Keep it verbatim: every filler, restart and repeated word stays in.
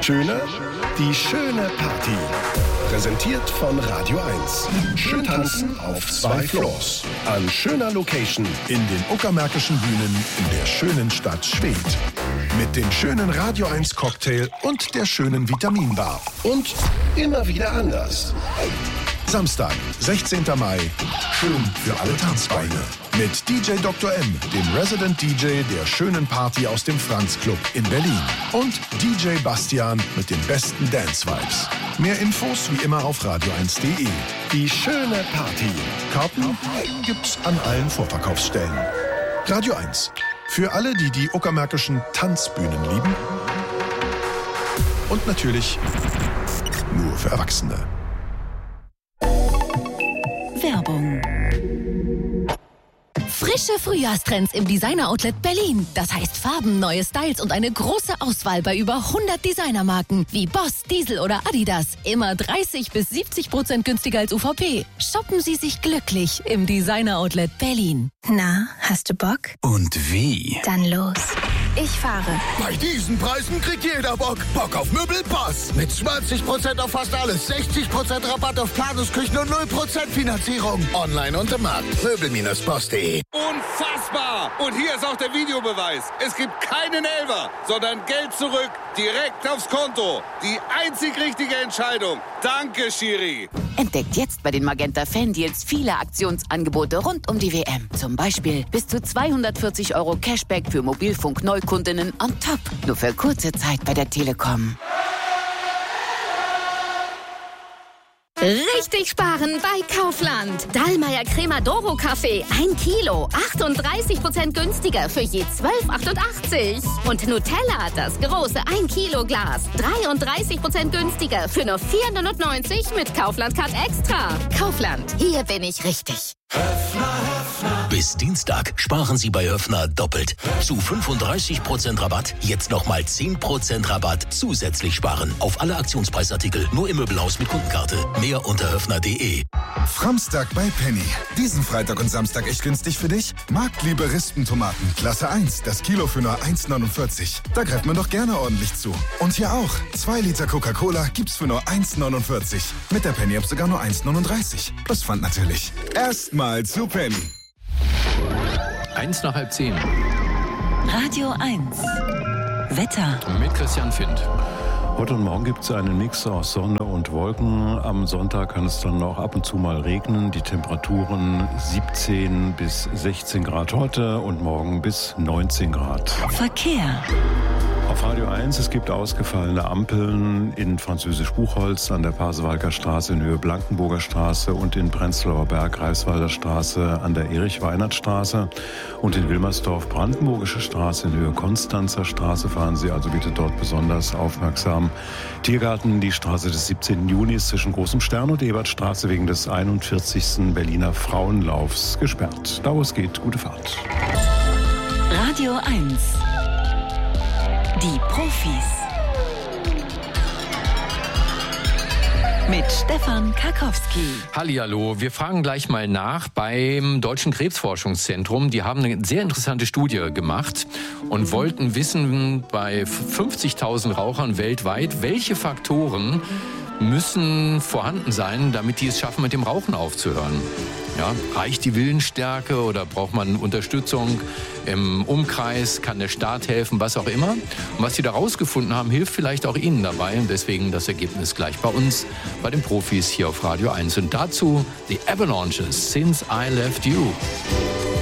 Schöner? Die schöne Party. Präsentiert von Radio eins. Schön tanzen auf zwei Floors. An schöner Location in den Uckermärkischen Bühnen in der schönen Stadt Schwedt. Mit dem schönen Radio eins Cocktail und der schönen Vitaminbar. Und immer wieder anders. Samstag, sechzehnten Mai. Schön für alle Tanzbeine. Mit D J Doktor M, dem Resident D J der schönen Party aus dem Franz Club in Berlin. Und D J Bastian mit den besten Dance-Vibes. Mehr Infos wie immer auf radio eins punkt de. Die schöne Party. Karten gibt's an allen Vorverkaufsstellen. Radio eins. Für alle, die die uckermärkischen Tanzbühnen lieben. Und natürlich nur für Erwachsene. Werbung. Frische Frühjahrstrends im Designer-Outlet Berlin. Das heißt Farben, neue Styles und eine große Auswahl bei über hundert Designermarken wie Boss, Diesel oder Adidas. Immer dreißig bis siebzig Prozent günstiger als U V P. Shoppen Sie sich glücklich im Designer-Outlet Berlin. Na, hast du Bock? Und wie? Dann los. Ich fahre. Bei diesen Preisen kriegt jeder Bock. Bock auf Möbel Boss. Mit zwanzig Prozent auf fast alles, sechzig Prozent Rabatt auf Planungsküchen und null Prozent Finanzierung. Online und im Markt. Möbel Boss punkt de. Unfassbar! Und hier ist auch der Videobeweis. Es gibt keinen Elfer, sondern Geld zurück, direkt aufs Konto. Die einzig richtige Entscheidung. Danke, Schiri. Entdeckt jetzt bei den Magenta Fan-Deals viele Aktionsangebote rund um die W M. Zum Beispiel bis zu zweihundertvierzig Euro Cashback für Mobilfunk-Neukundinnen on top. Nur für kurze Zeit bei der Telekom. Richtig sparen bei Kaufland. Dallmayr Crema Doro Kaffee. Ein Kilo. achtunddreißig Prozent günstiger für je zwölf Euro achtundachtzig. Und Nutella, das große ein Kilo Glas. dreiunddreißig Prozent günstiger für nur vier Euro neunundneunzig mit Kaufland Card Extra. Kaufland. Hier bin ich richtig. Höfner, Höfner. Bis Dienstag sparen Sie bei Höfner doppelt. Zu fünfunddreißig Prozent Rabatt, jetzt nochmal zehn Prozent Rabatt zusätzlich sparen. Auf alle Aktionspreisartikel, nur im Möbelhaus mit Kundenkarte. Mehr unter höfner punkt de. Framstag bei Penny. Diesen Freitag und Samstag echt günstig für dich? Marktliebe Rispentomaten, Klasse eins, das Kilo für nur eins neunundvierzig. Da greift man doch gerne ordentlich zu. Und hier auch, zwei Liter Coca-Cola gibt's für nur eins neunundvierzig. Mit der Penny-App sogar nur eins neununddreißig. Plus Pfand natürlich. Erstmal zu Penny. Eins nach halb zehn. Radio eins. Wetter. Mit Christian Findt. Heute und morgen gibt es einen Mix aus Sonne und Wolken. Am Sonntag kann es dann noch ab und zu mal regnen. Die Temperaturen siebzehn bis sechzehn Grad heute und morgen bis neunzehn Grad. Verkehr. Auf Radio eins, es gibt ausgefallene Ampeln in Französisch-Buchholz an der Pasewalker Straße in Höhe Blankenburger Straße und in Prenzlauer Berg, Greifswalder Straße an der Erich-Weinert-Straße und in Wilmersdorf, Brandenburgische Straße in Höhe Konstanzer Straße. Fahren Sie also bitte dort besonders aufmerksam. Tiergarten, die Straße des siebzehnten Juni ist zwischen Großem Stern und Ebertstraße wegen des einundvierzigsten Berliner Frauenlaufs gesperrt. Da wo es geht, gute Fahrt. Radio eins. Die Profis. Mit Stefan Karkowski. Hallihallo, wir fragen gleich mal nach beim Deutschen Krebsforschungszentrum. Die haben eine sehr interessante Studie gemacht und wollten wissen, bei fünfzigtausend Rauchern weltweit, welche Faktoren müssen vorhanden sein, damit die es schaffen, mit dem Rauchen aufzuhören. Ja, reicht die Willensstärke oder braucht man Unterstützung im Umkreis? Kann der Staat helfen? Was auch immer. Und was sie da rausgefunden haben, hilft vielleicht auch Ihnen dabei. Und deswegen das Ergebnis gleich bei uns, bei den Profis hier auf Radio eins. Und dazu die Avalanches, Since I Left You.